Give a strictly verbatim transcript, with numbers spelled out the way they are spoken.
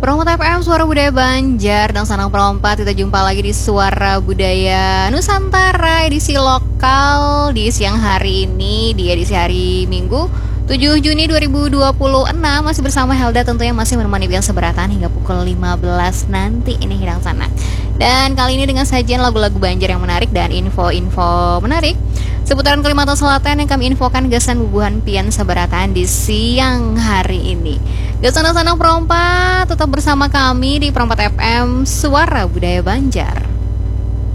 Peromot F M, Suara Budaya Banjar dan Sanang Perompat. Kita jumpa lagi di Suara Budaya Nusantara edisi lokal di siang hari ini, di edisi hari Minggu tujuh Juni dua ribu dua puluh enam. Masih bersama Helda tentunya, masih menemani Bian Seberatan hingga pukul lima belas nanti ini hidang sana. Dan kali ini dengan sajian lagu-lagu Banjar yang menarik dan info-info menarik seputaran Kalimantan Selatan yang kami infokan Gasan Bubuhan Pian Seberatan di siang hari ini. Gasan Sanang Perompat tetap bersama kami di Perompat F M, Suara Budaya Banjar.